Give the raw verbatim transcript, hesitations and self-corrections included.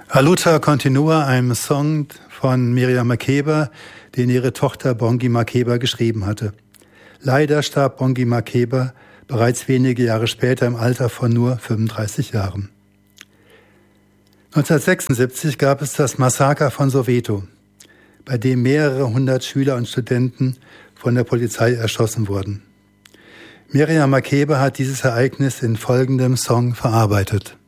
Aluta Continua, einem Song von Miriam Makeba, den ihre Tochter Bongi Makeba geschrieben hatte. Leider starb Bongi Makeba bereits wenige Jahre später im Alter von nur fünfunddreißig Jahren. neunzehnhundertsechsundsiebzig gab es das Massaker von Soweto, bei dem mehrere hundert Schüler und Studenten von der Polizei erschossen wurden. Miriam Makeba hat dieses Ereignis in folgendem Song verarbeitet.